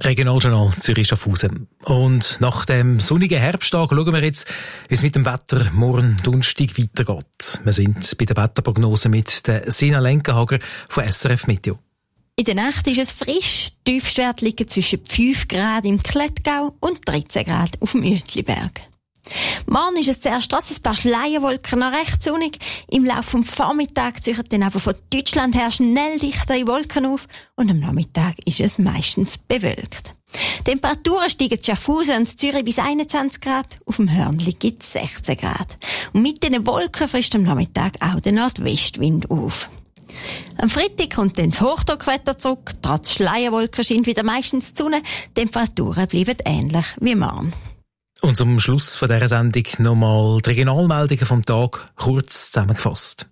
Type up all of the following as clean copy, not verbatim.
Regionaljournal Zürich-Schaffhausen. Und nach dem sonnigen Herbsttag schauen wir jetzt, wie es mit dem Wetter morgen Donnerstag weitergeht. Wir sind bei der Wetterprognose mit der Sina Lenkenhager von SRF Meteo. In der Nacht ist es frisch. Die Tiefstwerte liegen zwischen 5 Grad im Klettgau und 13 Grad auf dem Uetliberg. Morgen ist es zuerst trotz ein paar Schleierwolken noch recht sonnig. Im Laufe des Vormittags ziehen dann aber von Deutschland her schnell dichtere Wolken auf und am Nachmittag ist es meistens bewölkt. Temperaturen steigen in Schaffhausen und Zürich bis 21 Grad, auf dem Hörnli gibt es 16 Grad. Und mit diesen Wolken frisst am Nachmittag auch der Nordwestwind auf. Am Freitag kommt dann das Hochdruckwetter zurück. Trotz Schleierwolken scheint wieder meistens die Sonne. Die Temperaturen bleiben ähnlich wie morgen. Und zum Schluss von dieser Sendung nochmal die Regionalmeldungen vom Tag kurz zusammengefasst.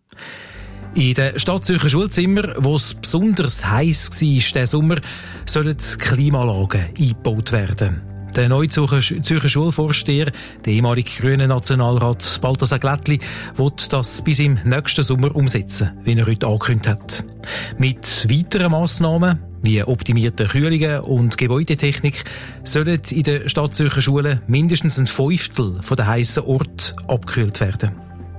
In den Stadtzürcher Schulzimmern, wo es besonders heiß war diesen Sommer, sollen Klimaanlagen eingebaut werden. Der neue Zürcher Schulvorsteher, der ehemalige grüne Nationalrat Balthasar Glättli, will das bis im nächsten Sommer umsetzen, wie er heute angekündigt hat. Mit weiteren Massnahmen, wie optimierte Kühlungen und Gebäudetechnik, sollen in den Stadtzürcher Schulen mindestens ein Fünftel der heissen Orte abgekühlt werden.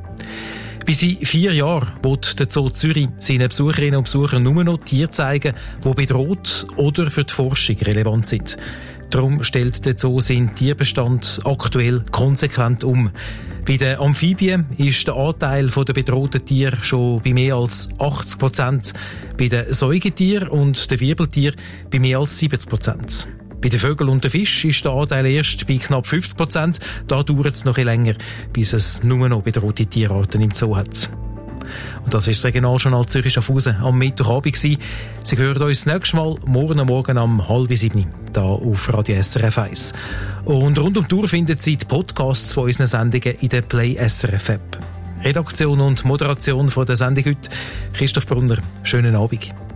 Bis in 4 Jahren wird der Zoo Zürich seinen Besucherinnen und Besuchern nur noch Tiere zeigen, die bedroht oder für die Forschung relevant sind. Darum stellt der Zoo seinen Tierbestand aktuell konsequent um. Bei den Amphibien ist der Anteil der bedrohten Tiere schon bei mehr als 80%, bei den Säugetieren und den Wirbeltieren bei mehr als 70%. Bei den Vögeln und den Fischen ist der Anteil erst bei knapp 50%. Da dauert es noch ein länger, bis es nur noch bedrohte Tierarten im Zoo hat. Und das ist das Regionaljournal Zürich-Schaffhausen am Mittwochabend gewesen. Sie hören uns das nächste Mal morgen um 6:30 hier auf Radio SRF 1. Und rund um die Tour finden Sie die Podcasts von unseren Sendungen in der Play SRF App. Redaktion und Moderation von der Sendung heute Christoph Brunner. Schönen Abend.